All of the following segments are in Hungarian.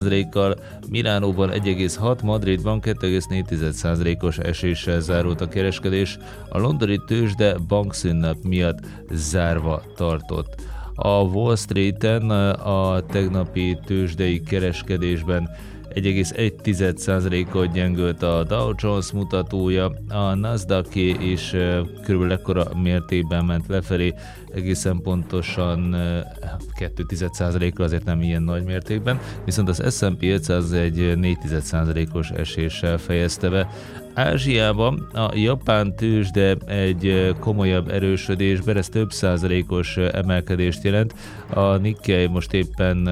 kal, Milánóban 1,6, Madridban 2,4%-os eséssel zárult a kereskedés, a londoni tőzsde bankszünnep miatt zárva tartott. A Wall Streeten a tegnapi tőzsdei kereskedésben 1,1%-ot gyengült a Dow Jones mutatója, a Nasdaq is körülbelül ekkora mértékben ment lefelé, egészen pontosan 2,1%-kal, azért nem ilyen nagy mértékben, viszont az S&P 500 egy 4,1%-os eséssel fejezte be. Ázsiában a japán tőzsde egy komolyabb erősödésben, ez több százalékos emelkedést jelent. A Nikkei most éppen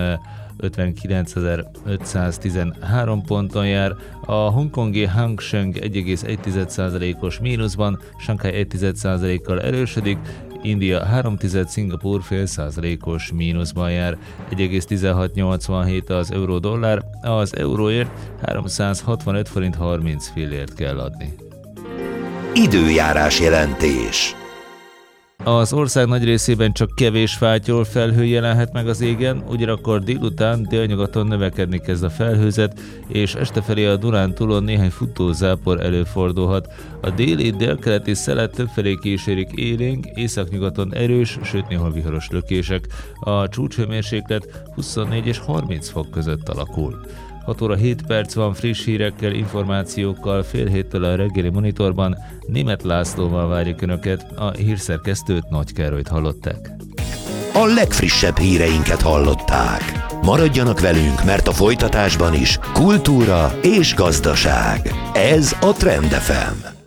59.513 ponton jár, a hongkongi Hang Seng 1,1%-os mínuszban, Shanghai 1,1%-kal erősödik, India 3,1, Szingapúr fél százalékos mínuszban jár, 1,1687 az euró-dollár, az euróért 365 forint 30 fillért kell adni. Időjárás jelentés. Az ország nagy részében csak kevés fátyol felhő jelenhet meg az égen, ugyanakkor délután délnyugaton növekedni kezd a felhőzet, és estefelé a Dunántúlon néhány futózápor előfordulhat. A déli, délkeleti szelet többfelé kísérik élénk, északnyugaton erős, sőt néhol viharos lökések. A csúcshőmérséklet 24 és 30 fok között alakul. 6 óra 7 perc van, friss hírekkel, információkkal, fél héttől a reggeli monitorban. Németh Lászlóval várjuk Önöket, a hírszerkesztőt, Nagy Károlyt hallották. A legfrissebb híreinket hallották. Maradjanak velünk, mert a folytatásban is kultúra és gazdaság. Ez a Trend FM.